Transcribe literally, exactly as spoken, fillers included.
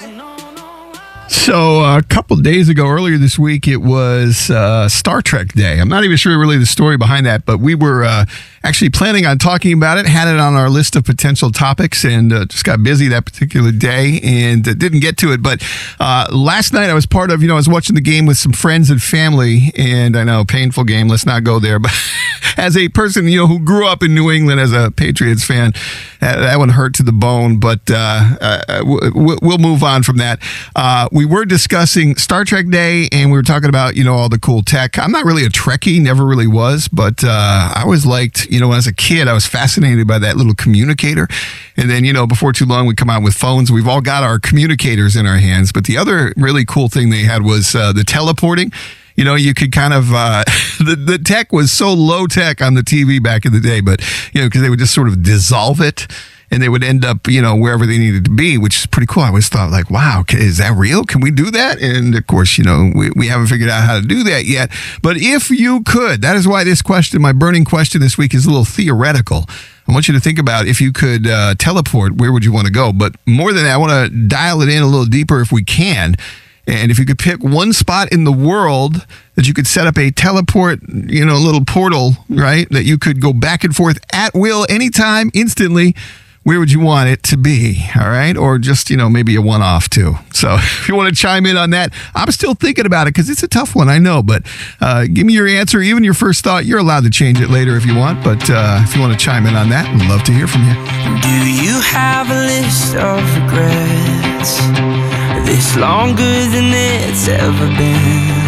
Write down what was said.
So uh, a couple days ago, earlier this week, it was uh, Star Trek Day. I'm not even sure really the story behind that, but we were uh, actually planning on talking about it, had it on our list of potential topics, and uh, just got busy that particular day and uh, didn't get to it. But uh, last night I was part of, you know, I was watching the game with some friends and family, and I know, painful game, let's not go there. But as a person, you know, who grew up in New England as a Patriots fan, that, that one hurt to the bone, but uh, uh, we'll move on from that. Uh, we were discussing Star Trek Day, and we were talking about, you know, all the cool tech. I'm not really a Trekkie, never really was, but uh, I always liked, you know, when I was a kid, I was fascinated by that little communicator. And then, you know, before too long, we come out with phones. We've all got our communicators in our hands. But the other really cool thing they had was uh, the teleporting. You know, you could kind of, uh, the, the tech was so low tech on the T V back in the day, but, you know, because they would just sort of dissolve it and they would end up, you know, wherever they needed to be, which is pretty cool. I always thought, like, wow, is that real? Can we do that? And of course, you know, we, we haven't figured out how to do that yet. But if you could, that is why this question, my burning question this week, is a little theoretical. I want you to think about, if you could uh, teleport, where would you want to go? But more than that, I want to dial it in a little deeper if we can. And if you could pick one spot in the world that you could set up a teleport, you know, little portal, right, that you could go back and forth at will, anytime, instantly, where would you want it to be? All right. Or just, you know, maybe a one-off too. So if you want to chime in on that, I'm still thinking about it because it's a tough one, I know. But uh, give me your answer, even your first thought. You're allowed to change it later if you want. But uh, if you want to chime in on that, I'd love to hear from you. Do you have a list of regrets? This longer than it's ever been?